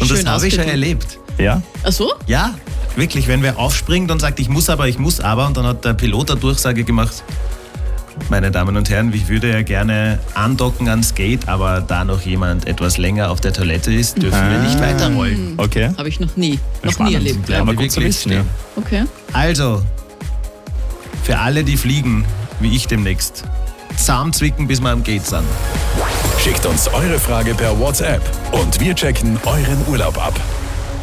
Und das Schön habe ich schon ausgedrückt. erlebt. Ja? Ach so? Ja, wirklich, wenn wer aufspringt und sagt, ich muss aber, und dann hat der Pilot eine Durchsage gemacht. Meine Damen und Herren, ich würde ja gerne andocken ans Gate, aber da noch jemand etwas länger auf der Toilette ist, dürfen wir nicht weiterrollen. Okay. Habe ich noch nie Spannend. erlebt. Bleiben Aber wir gut zu wirklich wissen, ja. stehen. Okay. Also, für alle, die fliegen, wie ich demnächst, zusammenzwicken, bis wir am Gate sind. Schickt uns eure Frage per WhatsApp und wir checken euren Urlaub ab.